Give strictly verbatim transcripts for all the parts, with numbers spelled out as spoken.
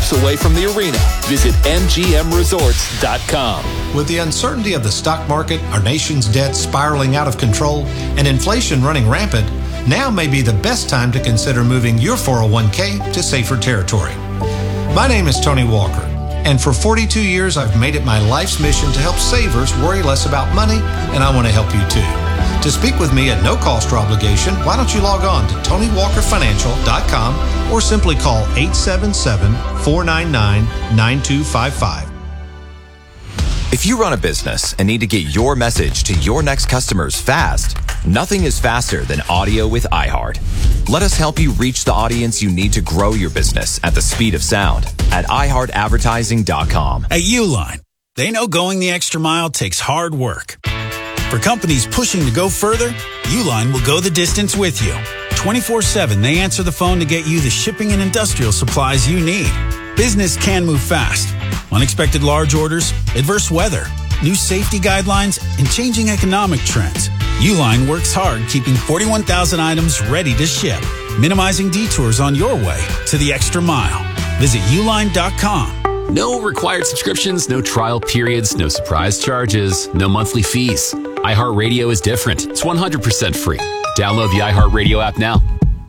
steps away from the arena. Visit M G M resorts dot com. With the uncertainty of the stock market, our nation's debt spiraling out of control, and inflation running rampant, now may be the best time to consider moving your four oh one k to safer territory. My name is Tony Walker, and for forty-two years I've made it my life's mission to help savers worry less about money, and I want to help you too. To speak with me at no cost or obligation, why don't you log on to tony walker financial dot com or simply call eight seven seven, four nine nine, nine two five five. If you run a business and need to get your message to your next customers fast, nothing is faster than audio with iHeart. Let us help you reach the audience you need to grow your business at the speed of sound at i heart advertising dot com. At Uline, they know going the extra mile takes hard work. For companies pushing to go further, Uline will go the distance with you. twenty-four seven, they answer the phone to get you the shipping and industrial supplies you need. Business can move fast. Unexpected large orders, adverse weather, new safety guidelines, and changing economic trends. Uline works hard keeping forty-one thousand items ready to ship, minimizing detours on your way to the extra mile. Visit uline dot com. No required subscriptions, no trial periods, no surprise charges, no monthly fees. iHeartRadio is different. It's one hundred percent free. Download the iHeartRadio app now.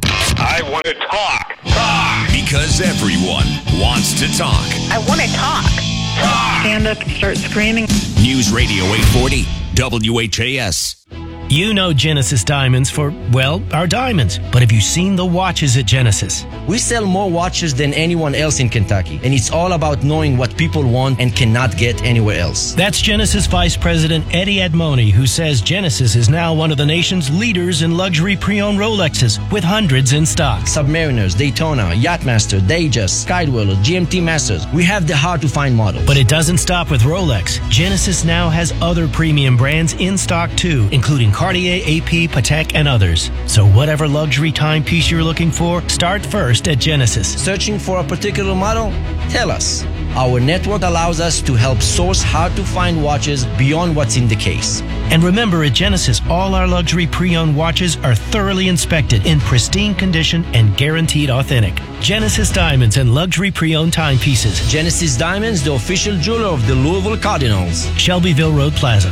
I want to talk. Talk. Because everyone wants to talk. I want to talk. Talk. Stand up and start screaming. News Radio eight forty, W H A S. You know Genesis Diamonds for, well, our diamonds. But have you seen the watches at Genesis? We sell more watches than anyone else in Kentucky, and it's all about knowing what people want and cannot get anywhere else. That's Genesis Vice President Eddie Admoni, who says Genesis is now one of the nation's leaders in luxury pre-owned Rolexes, with hundreds in stock. Submariners, Daytona, Yachtmaster, Datejust, Skydweller, G M T Masters. We have the hard-to-find models. But it doesn't stop with Rolex. Genesis now has other premium brands in stock too, including Cartier, A P, Patek, and others. So whatever luxury timepiece you're looking for, start first at Genesis. Searching for a particular model? Tell us. Our network allows us to help source hard-to-find watches beyond what's in the case. And remember, at Genesis, all our luxury pre-owned watches are thoroughly inspected, in pristine condition, and guaranteed authentic. Genesis Diamonds and luxury pre-owned timepieces. Genesis Diamonds, the official jeweler of the Louisville Cardinals. Shelbyville Road Plaza.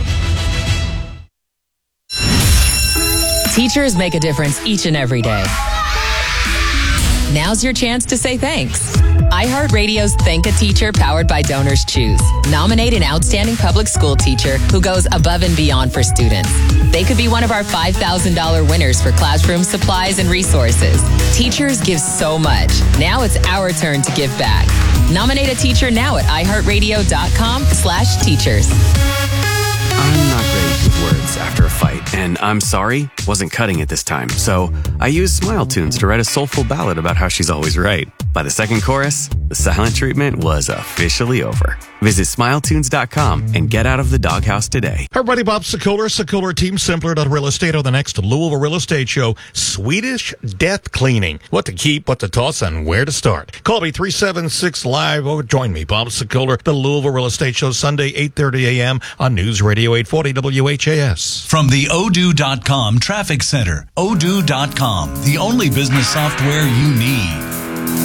Teachers make a difference each and every day. Now's your chance to say thanks. iHeartRadio's Thank a Teacher, powered by Donors Choose. Nominate an outstanding public school teacher who goes above and beyond for students. They could be one of our five thousand dollars winners for classroom supplies and resources. Teachers give so much. Now it's our turn to give back. Nominate a teacher now at i heart radio dot com slash teachers. I'm not great with words after a fight, and I'm sorry, wasn't cutting it this time. So I used Smile Tunes to write a soulful ballad about how she's always right. By the second chorus, the silent treatment was officially over. Visit smile tunes dot com and get out of the doghouse today. Hey everybody, Bob Sokoler, Sokoler Team Simpler Real Estate on the next Louisville Real Estate Show. Swedish death cleaning. What to keep, what to toss, and where to start. Call me three seven six live or join me, Bob Sokoler, the Louisville Real Estate Show, Sunday, eight thirty a.m. on News Radio eight forty W H A S. From the odoo dot com Traffic Center, odoo dot com, the only business software you need.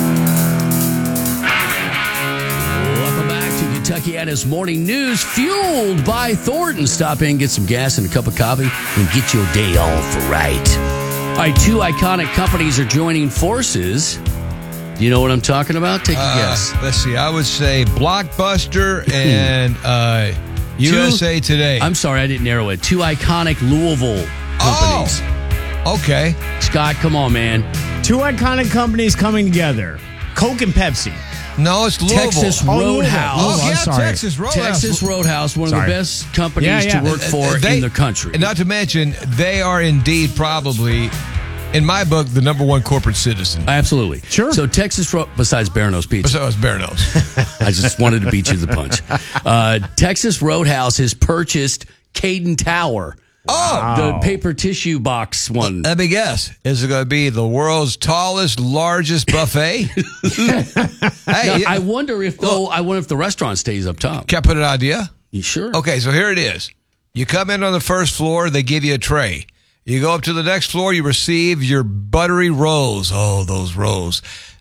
Welcome back to Kentuckiana's Morning News, fueled by Thornton. Stop in, get some gas and a cup of coffee, and get your day off right. All right, two iconic companies are joining forces. Do you know what I'm talking about? Take a uh, guess. Let's see. I would say Blockbuster and uh, U S A Two, Today. I'm sorry, I didn't narrow it. Two iconic Louisville companies. Oh, okay. Scott, come on, man. Two iconic companies coming together. Coke and Pepsi. No, it's Louisville. Texas Oh, Roadhouse. Louisville. Oh, yeah, sorry. Texas Roadhouse. Texas Roadhouse, one Sorry. of the best companies Yeah, yeah. to work for They- in the country. And not to mention, they are indeed probably, in my book, the number one corporate citizen. Absolutely. Sure. So Texas, Ro- besides Barano's Pizza. So it's Barano's. I just wanted to beat you to the punch. Uh, Texas Roadhouse has purchased Caden Tower. Oh, The paper tissue box one. Let me guess. Is it going to be the world's tallest, largest buffet? Hey, Now, yeah. I wonder if though. I wonder if the restaurant stays up top. Can I put an idea? You sure? Okay, so here it is. You come in on the first floor, they give you a tray. You go up to the next floor, you receive your buttery rolls. Oh, those rolls.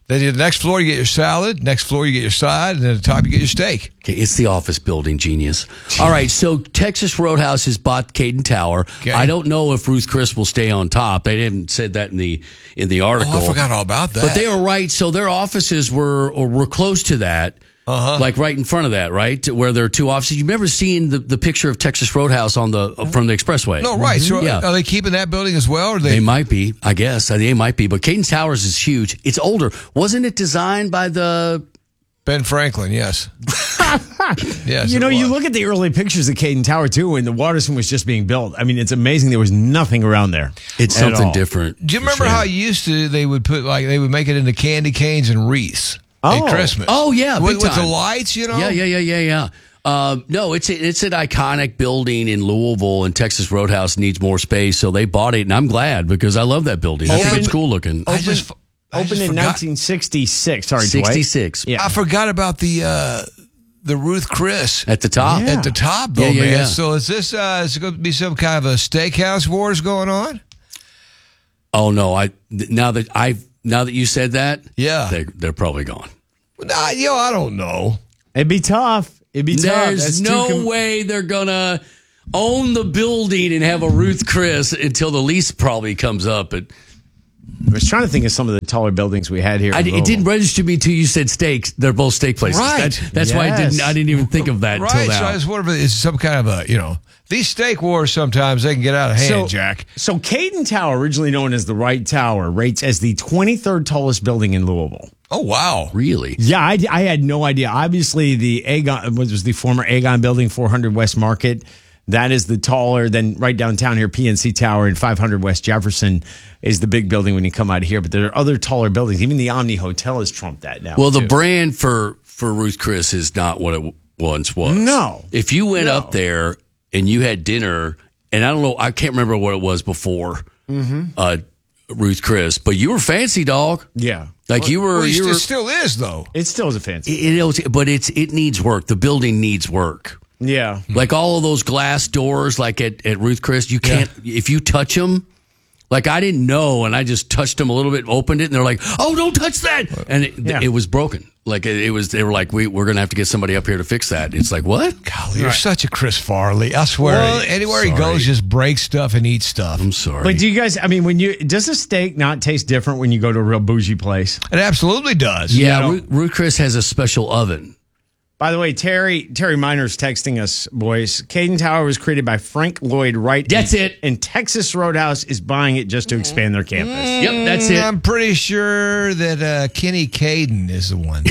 Then the next floor you get your salad, next floor you get your side, and then at the top you get your steak. Okay, it's the office building, genius. All right, so Texas Roadhouse has bought Caden Tower. Okay. I don't know if Ruth Chris will stay on top. They didn't said that in the in the article. Oh, I forgot all about that. But they were right. So their offices were or were close to that. Uh-huh. Like right in front of that, right? Where there are two offices. You've never seen the, the picture of Texas Roadhouse on the from the expressway. No, right. So yeah. are they keeping that building as well? Or they-, they might be, I guess. They might be. But Caden Towers is huge. It's older. Wasn't it designed by the... Ben Franklin, yes. yes. You know, you look at the early pictures of Caden Tower, too, when the Waterson was just being built. I mean, it's amazing. There was nothing around there. It's something different. Do you remember sure. how used to they would put, like, they would make it into candy canes and wreaths? Oh. At Christmas. Oh, yeah. With, with the time. lights, you know? Yeah, yeah, yeah, yeah, yeah. Uh, no, it's a, it's an iconic building in Louisville, and Texas Roadhouse needs more space, so they bought it, and I'm glad because I love that building. I think it's cool looking. I just, I Opened just in forgot. nineteen sixty-six. Sorry, sixty-six. Dwight. Yeah. I forgot about the uh, the Ruth Chris at the top. Yeah. At the top, though, Yeah, yeah, man. yeah. So is this uh, is it going to be some kind of a steakhouse wars going on? Oh no! I now that I now that you said that, yeah, they they're probably gone. Nah, yo, I don't know. It'd be tough. It'd be tough. There's That's no too com- way they're gonna own the building and have a Ruth Chris until the lease probably comes up. But I was trying to think of some of the taller buildings we had here. I, it didn't register me until you said steaks. They're both steak places. Right. That, that's Yes. why I didn't. I didn't even think of that Right. until So now. I just wonder if it's some kind of a, you know, these steak wars sometimes they can get out of hand, So, Jack. so Caden Tower, originally known as the Wright Tower, rates as the twenty-third tallest building in Louisville. Oh, wow. Really? Yeah, I, I had no idea. Obviously, the Aegon was the former Aegon Building, four hundred West Market. That is the taller than right downtown here, P N C Tower and five hundred West Jefferson is the big building when you come out of here. But there are other taller buildings. Even the Omni Hotel has trumped that now. Well, the too. brand for for Ruth Chris is not what it once was. No. If you went No. up there and you had dinner, and I don't know, I can't remember what it was before Mm-hmm. uh, Ruth Chris, but you were fancy, dog. Yeah. Like you were. Well, you it were still is, though. It still is a fancy. it, it was, but it's it needs work. The building needs work. Yeah. Like all of those glass doors, like at, at Ruth Chris, you can't, if you touch them, like I didn't know, and I just touched them a little bit, opened it, and they're like, oh, don't touch that. And it, Yeah. it was broken. Like it, it was, they were like, we, we're going to have to get somebody up here to fix that. It's like, what? Golly, you're such a Chris Farley. I swear. Well, anywhere he sorry. goes, just breaks stuff and eats stuff. I'm sorry. But do you guys, I mean, when you, does a steak not taste different when you go to a real bougie place? It absolutely does. yeah, you know- Ruth, Ruth Chris has a special oven. By the way, Terry Terry Miner's texting us, boys. Caden Tower was created by Frank Lloyd Wright. That's and, it. And Texas Roadhouse is buying it just to expand their campus. Yep, that's it. I'm pretty sure that uh, Kenny Caden is the one.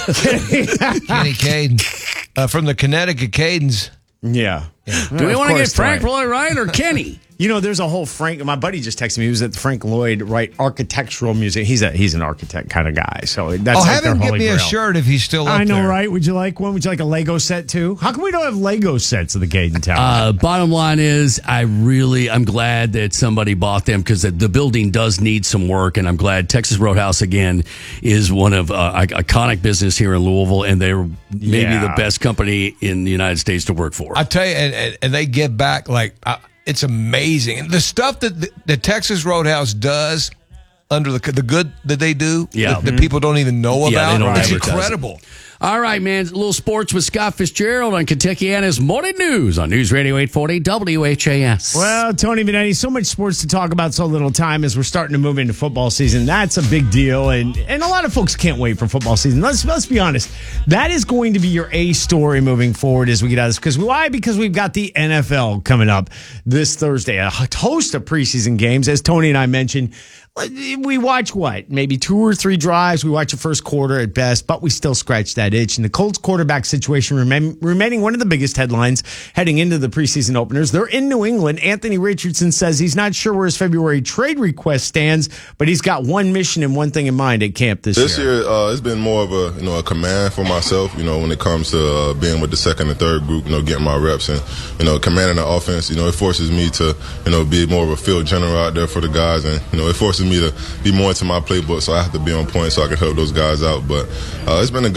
Kenny Caden. Uh, from the Connecticut Cadens. Yeah. Do we want to get Frank Lloyd Wright or Kenny? You know, there's a whole Frank. My buddy just texted me. He was at the Frank Lloyd Wright Architectural Museum. He's a he's an architect kind of guy. So that's Oh, like have their him get holy me a grail. shirt if he's still up I know, there. right? Would you like one? Would you like a Lego set too? How come we don't have Lego sets of the Caden Tower? Uh, bottom line is, I really, I'm glad that somebody bought them because the, the building does need some work, and I'm glad Texas Roadhouse again is one of uh, iconic business here in Louisville, and they're maybe Yeah. the best company in the United States to work for. I tell you, and, and, and they give back like uh, it's amazing. And the stuff that the, the Texas Roadhouse does under the the good that they do, Yeah. that, that people don't even know Yeah, about, they don't it's advertise it. incredible. All right, man. A little sports with Scott Fitzgerald on Kentuckiana's Morning News on News Radio eight forty W H A S. Well, Tony Benetti, so much sports to talk about, so little time as we're starting to move into football season. That's a big deal, and and a lot of folks can't wait for football season. Let's let's be honest. That is going to be your A story moving forward as we get out of this. Because why? Because we've got the N F L coming up this Thursday, a host of preseason games, as Tony and I mentioned. We watch what? Maybe two or three drives. We watch the first quarter at best, but we still scratch that itch. And the Colts quarterback situation remain, remaining one of the biggest headlines heading into the preseason openers. They're in New England. Anthony Richardson says he's not sure where his February trade request stands, but he's got one mission and one thing in mind at camp this, This year. year, uh, it's been more of a you know a command for myself. You know, when it comes to uh, being with the second and third group, you know, getting my reps and you know commanding the offense. You know, it forces me to you know be more of a field general out there for the guys, and you know it forces me to be more into my playbook. So I have to be on point so I can help those guys out. But uh, it's been a good camp for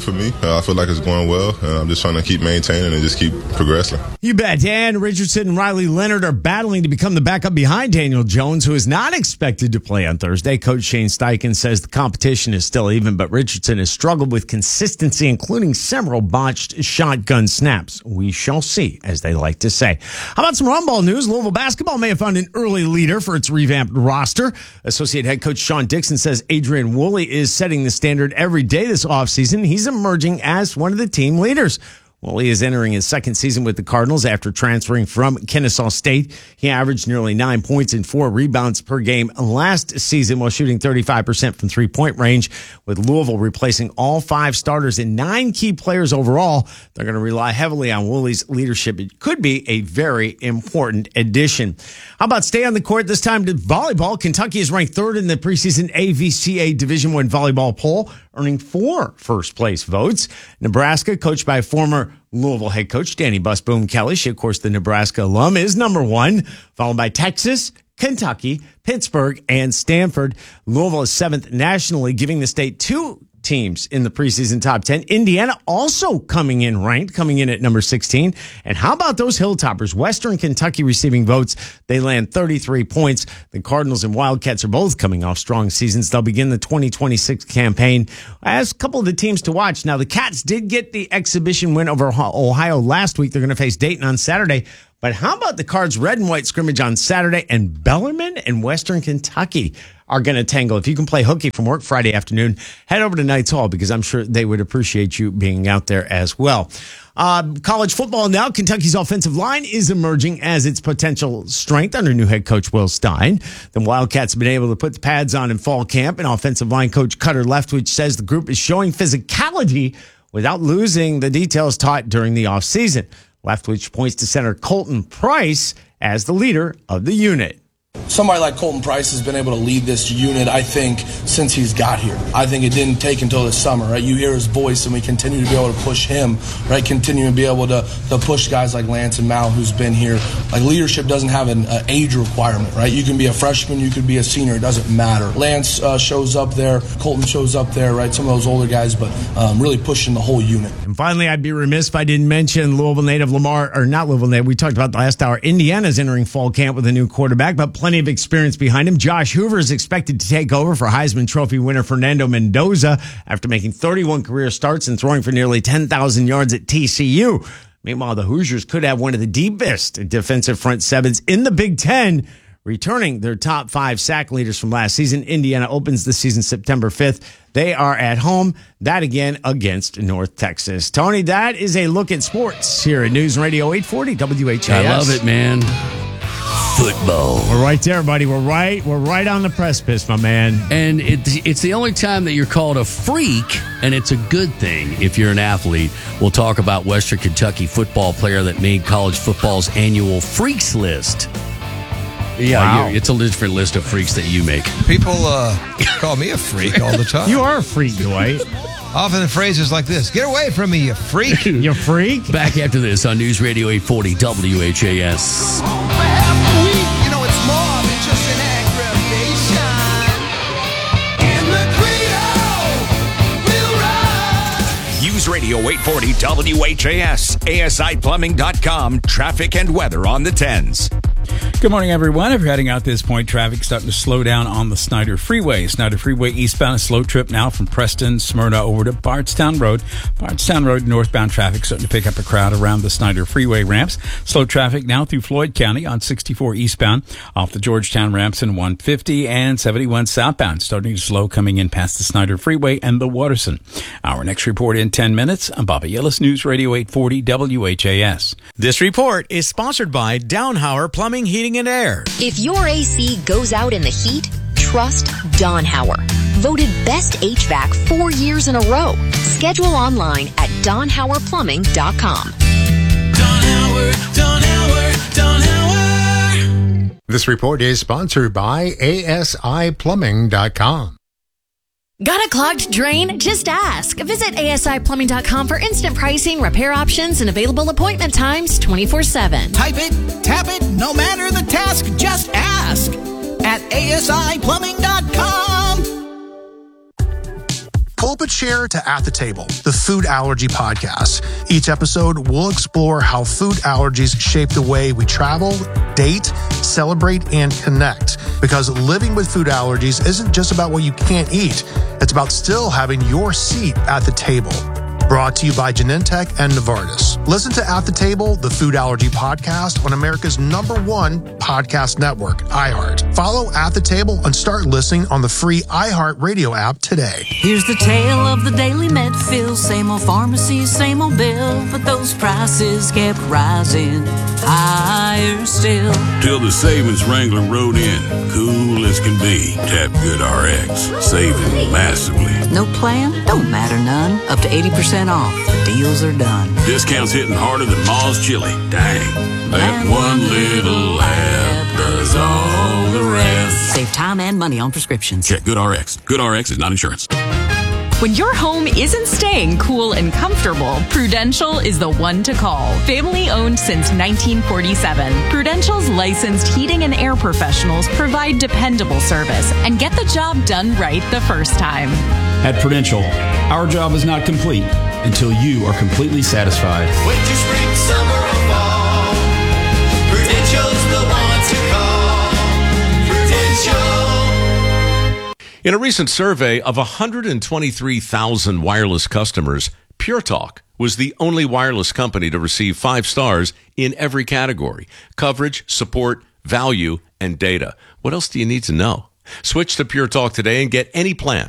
for me. Uh, I feel like it's going well. Uh, I'm just trying to keep maintaining and just keep progressing. You bet. Dan Richardson and Riley Leonard are battling to become the backup behind Daniel Jones, who is not expected to play on Thursday. Coach Shane Steichen says the competition is still even, but Richardson has struggled with consistency, including several botched shotgun snaps. We shall see, as they like to say. How about some Rumball news? Louisville basketball may have found an early leader for its revamped roster. Associate head coach Sean Dixon says Adrian Woolley is setting the standard every day this offseason. He's emerging as one of the team leaders. Woolley is entering his second season with the Cardinals after transferring from Kennesaw State. He averaged nearly nine points and four rebounds per game last season while shooting thirty-five percent from three-point range. With Louisville replacing all five starters and nine key players overall, they're going to rely heavily on Woolley's leadership. It could be a very important addition. How about stay on the court this time to volleyball? Kentucky is ranked third in the preseason A V C A Division I volleyball poll, earning four first-place votes. Nebraska, coached by former Louisville head coach Danny Bus Boom Kelly, she, of course, the Nebraska alum, is number one, followed by Texas, Kentucky, Pittsburgh, and Stanford. Louisville is seventh nationally, giving the state two teams in the preseason top ten. Indiana also coming in ranked, coming in at number sixteen. And how about those Hilltoppers? Western Kentucky receiving votes. They land thirty-three points. The Cardinals and Wildcats are both coming off strong seasons. They'll begin the twenty twenty-six campaign as a couple of the teams to watch. Now, the Cats did get the exhibition win over Ohio last week. They're going to face Dayton on Saturday. But how about the Cards' red and white scrimmage on Saturday, and Bellarmine and Western Kentucky are going to tangle. If you can play hooky from work Friday afternoon, head over to Knights Hall because I'm sure they would appreciate you being out there as well. Uh, college football now. Kentucky's offensive line is emerging as its potential strength under new head coach Will Stein. The Wildcats have been able to put the pads on in fall camp, and offensive line coach Cutter Leftwich says the group is showing physicality without losing the details taught during the offseason. Leftwich points to center Colton Price as the leader of the unit. Somebody like Colton Price has been able to lead this unit, I think, since he's got here. I think it didn't take until this summer, right? You hear his voice, and we continue to be able to push him, right? Continue to be able to, to push guys like Lance and Mal, who's been here. Like, leadership doesn't have an uh, age requirement, right? You can be a freshman, you could be a senior, it doesn't matter. Lance uh, shows up there, Colton shows up there, right? Some of those older guys, but um, really pushing the whole unit. And finally, I'd be remiss if I didn't mention Louisville native Lamar, or not Louisville native, we talked about the last hour. Indiana's entering fall camp with a new quarterback, but plenty of experience behind him. Josh Hoover is expected to take over for Heisman Trophy winner Fernando Mendoza after making thirty-one career starts and throwing for nearly ten thousand yards at T C U. Meanwhile, the Hoosiers could have one of the deepest defensive front sevens in the Big Ten, returning their top five sack leaders from last season. Indiana opens the season September fifth. They are at home. That again against North Texas. Tony, that is a look at sports here at News Radio eight forty W H A S. I love it, man. Football. We're right there, buddy. We're right. We're right on the precipice, my man. And it, it's the only time that you're called a freak, and it's a good thing if you're an athlete. We'll talk about Western Kentucky football player that made college football's annual freaks list. Yeah, Wow. it's a different list of freaks that you make. People uh, call me a freak all the time. You are a freak, Dwight. Often the phrases like this: "Get away from me, you freak!" You freak. Back after this on News Radio eight forty W H A S. You know, it's more than just an aggravation. And the Creole will rise. News Radio eight forty W H A S, A S I plumbing dot com, traffic and weather on the tens. Good morning, everyone. If you're heading out this point, traffic starting to slow down on the Snyder Freeway. Snyder Freeway eastbound, a slow trip now from Preston, Smyrna over to Bardstown Road. Bardstown Road northbound traffic starting to pick up a crowd around the Snyder Freeway ramps. Slow traffic now through Floyd County on sixty-four eastbound off the Georgetown ramps in one fifty and seventy-one southbound. Starting to slow coming in past the Snyder Freeway and the Waterson. Our next report in ten minutes. I'm Bobby Yillis, News Radio eight forty W H A S. This report is sponsored by Downhauer Plumbing, Heating, and Air. If your A C goes out in the heat, trust Donhauer. Voted best H V A C four years in a row. Schedule online at Don Hauer Plumbing dot com. Donhauer, Donhauer, Donhauer. This report is sponsored by A S I plumbing dot com. Got a clogged drain? Just ask. Visit A S I plumbing dot com for instant pricing, repair options, and available appointment times twenty-four seven. Type it, tap it, no matter the task, just ask at A S I plumbing dot com. Pull up a chair to At the Table, the food allergy podcast. Each episode, we'll explore how food allergies shape the way we travel, date, celebrate, and connect. Because living with food allergies isn't just about what you can't eat. It's about still having your seat at the table. Brought to you by Genentech and Novartis. Listen to At the Table, the food allergy podcast on America's number one podcast network, iHeart. Follow At the Table and start listening on the free iHeart Radio app today. Here's the tale of the daily med fill. Same old pharmacy, same old bill, but those prices kept rising higher still. Till the savings Wrangler rode in, cool as can be. Tap GoodRx, saving massively. No plan? Don't matter none. Up to eighty percent off. The deals are done. Discounts hitting harder than Ma's chili. Dang, that one little app does all the rest. Save time and money on prescriptions. Check GoodRx. GoodRx is not insurance. When your home isn't staying cool and comfortable, Prudential is the one to call. Family owned since nineteen forty-seven, Prudential's licensed heating and air professionals provide dependable service and get the job done right the first time. At Prudential, our job is not complete until you are completely satisfied. Winter, spring, summer, or fall, Prudential's the one to call. Prudential. In a recent survey of one hundred twenty-three thousand wireless customers, Pure Talk was the only wireless company to receive five stars in every category: coverage, support, value, and data. What else do you need to know? Switch to Pure Talk today and get any plan